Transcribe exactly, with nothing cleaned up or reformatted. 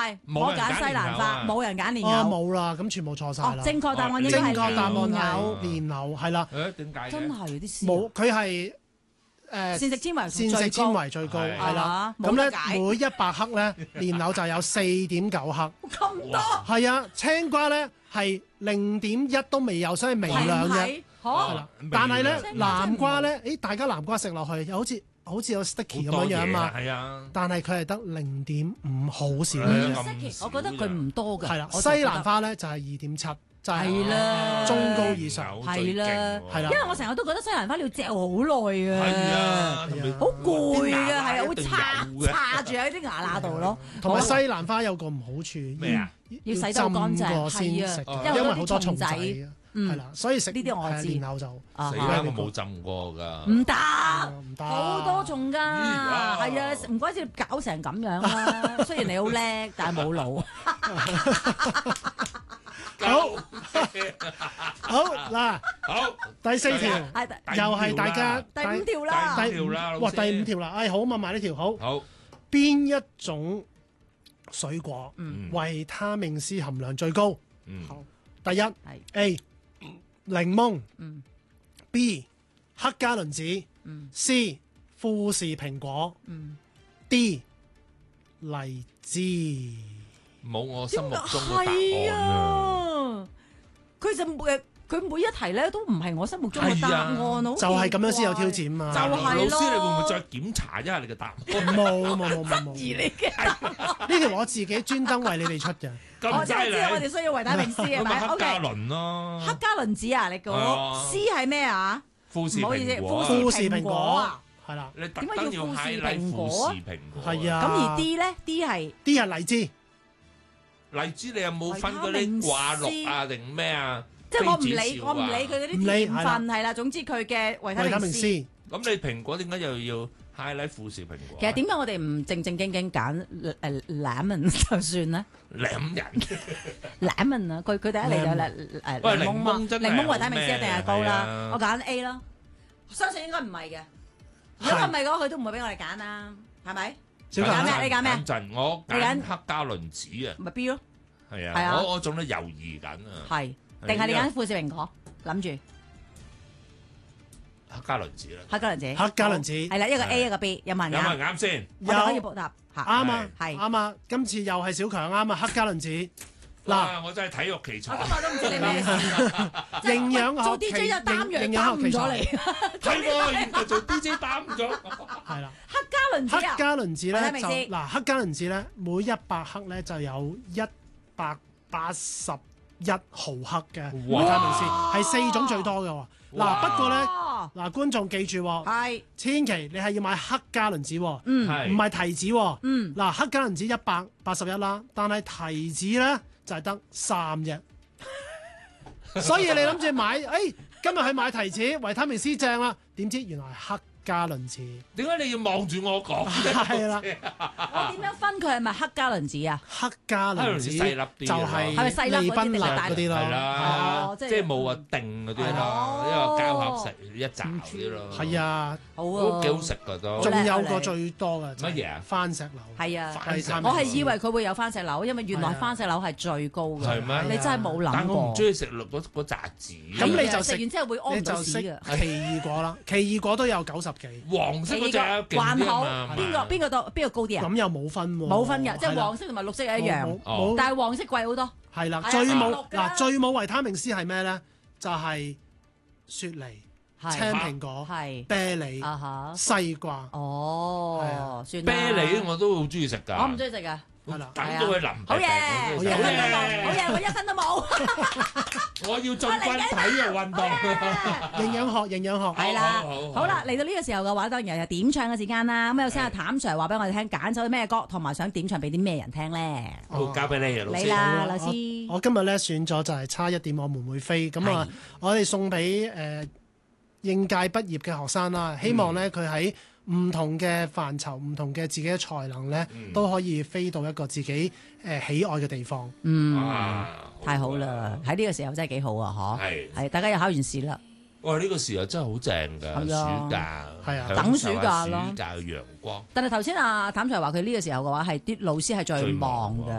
係，我揀西蘭花，冇人揀蓮哦， 藕。 冇啦，咁全部錯晒啦。 正確答案應該正係確答案係蓮藕。 蓮藕，係啦。 誒點解嘅？ 真係有啲冇，佢係誒膳食纖維膳食纖維最高， 係係啦。 啊咁咧冇得解每一百克咧，蓮藕就有四點九克。 咁多， 係啊，青瓜咧係零點一都未有，所以微係量啫。 唔係？ 係嚇， 啦， 微但係咧量青瓜真係南瓜咧，誒大家南瓜食落去又好似好似有 sticky 咁好多樣樣嘛， 嘢係啊。 但係佢係得零點五，好少係嘅啫。 啊咁我少覺得佢唔多㗎。 係啦， 我就覺得西蘭花咧就係二點七，就係係啦中高以上。 係啦係啦因為我成日都覺得西蘭花你要嚼好耐係嘅， 啊，同埋好攰嘅，係啊，會一定插有嘅插住喺啲牙罅度咯。 同埋西好蘭花有個唔好處， 咩啊？ 要洗得好乾淨浸過先係啊食， 因為因為好多好多蟲仔， 蟲仔係嗯啦，所以食呢啲我知係蓮藕就啊死啦！我冇浸過㗎。 唔得， 唔得， 好多蟲㗎， 啊係啊，唔怪之你搞成咁樣啦。雖然你好叻，但係冇腦。 好好嗱， 好， 第四條係又係大家第五條啦， 第五條啦老師哇，第五條啦，哎好問埋呢條好， 好， 邊一種水果嗯維他命 C 含量最高？ 嗯， 好第一係 A 檸檬嗯 ，B 黑加侖子嗯 ，C 富士蘋果嗯， ，D 荔枝。 冇我心目中係嘅答案啊！ 啊，佢就每佢每一題咧都唔係我心目中嘅答案咯， 就係咁樣先有挑戰嘛。 就係老師， 咯你會唔會再檢查一下你嘅答案？ 冇冇冇冇冇， 而你嘅， 呢條我自己專登為你哋出嘅。 我咁犀就係知道我利， 哋需要維他命 C 係咪咁咪黑加 ？OK， 侖咯， 黑加侖子啊，你估係啊 C 係咩啊？ 富士唔好意思蘋果啊， 富士蘋蘋果果啊係啦， 你特點解要登要富士 highlight 蘋果富士蘋果， 係啊咁而 D 咧？D 係啲係荔枝。 荔枝你有冇分嗰啲掛綠啊定咩啊？ 即係我唔妃子理， 笑啊我唔理佢嗰啲唔理甜分係啦，總之佢嘅維他命維他命 C。 C 咁你蘋果點解又要 highlight 富士蘋果啊？ 其實點解我哋唔正正經經揀誒 lemon 就算咧兩人 ？lemon 啊，佢佢第一嚟就誒誒喂檸檬嘛， 檸檬真係檸檬維他命 C 一定係高係啦啊。 我揀 A 咯，相信應該唔係嘅。如果唔係嘅話，佢都唔會俾我哋揀啦，係咪？ 小強揀咩？你揀咩？ 等陣我你揀揀黑加侖子啊， 咪 B 咯， 係係啊啊，我我仲喺猶豫緊啊， 係定係你揀富士蘋果？諗住黑加侖子啦， 黑加侖子， 黑加侖子係啦，一個 A 一個 B，有冇人啱？ 有冇人啱先？ 我哋可以有補答嚇。 啱啊， 係啱啊，今次又係小強啱啊，黑加侖子嗱， 嗱，我真係體育奇才， 我今日都唔知你咩事。 營養學做 D J 奇就擔營羊擔唔營養學奇才咗你， 係喎，原來做 D J 擔咗， 係啦。 黑加侖子黑啊！ 加侖子維他咧就命 C 嗱，黑加侖子咧每一百克咧就有一百八十一毫克嘅維他命 C，係四種最多嘅喎。嗱， 哇不過咧哦嗱，觀眾記住喎， 係千祈你係要買黑加侖子喎， 嗯係唔係提子喎。 嗯嗱，黑加侖子一百八十一啦，但係提子咧就係得三啫。所以你諗住買，誒今日去買提子維他命 C 正啦，點知原來係黑加侖子， 點解你要望住我講？ 係啦， 我點樣分佢係咪黑加侖子啊？ 黑加侖子細粒啲就係咪細粒嗰啲係利賓納定係大嗰啲咯， 係啦哦，即係即係冇話定嗰啲啦， 哦因為膠盒食一紮嗰啲咯， 係啊， 好都幾好啊， 食噶都。 仲有個最多嘅就係乜嘢啊番石榴， 係啊。 番石榴我係以為佢會有番石榴，因為原來番石榴係最高嘅。 係咩你真係冇諗但我唔過。 中意食落嗰嗰扎子。 咁你就食食完之後會屙唔到你就識奇屎嘅。 異果啦，奇異果都有九十幾， 黃色嗰隻勁還好， 啲啊嘛邊個邊個多邊個高啲啊？ 咁又冇分喎， 冇分嘅，即係係啦黃色同埋綠色係一樣冇， 哦冇但係黃色貴好多。 係啦， 係啊最冇綠㗎啦嗱最冇維他命 C 係咩咧？就係雪梨、青係蘋果、 係啤梨、 啊哈。 西瓜， 哦，算啦啤梨我都好中意食㗎。 我唔中意食㗎。 係啦， 等到佢淋好嘢， 好一分都冇，好嘢！ 嘢，我一分都冇。 我要進軍體育運動。 營養學營養學係啦， 好好好好啦，嚟到呢個時候嘅話，當然又係點唱嘅時間啦。咁有請阿譚 Sir 話俾我哋聽，揀咗啲咩歌，同埋想點唱俾啲咩人聽咧？ 好，交俾你啊，老師。 你啦， 好啊老師。 我今日咧選咗就係差一點我們會飛，咁啊係， 我哋送俾誒、呃、應屆畢業嘅學生啦，希望咧佢喺唔同嘅範疇、唔同嘅自己嘅才能咧， 嗯都可以飛到一個自己誒、呃、喜愛嘅地方。 嗯， 啊太好啦！喺呢個時候真係幾好啊，嗬。 係。 係，大家又考完試啦。 哇！呢個時候真係好正㗎， 係啊暑假係啊享受下等暑假咯暑假嘅陽光。 但係頭先阿譚 Sir 話佢呢個時候嘅話係啲老師係最忙嘅。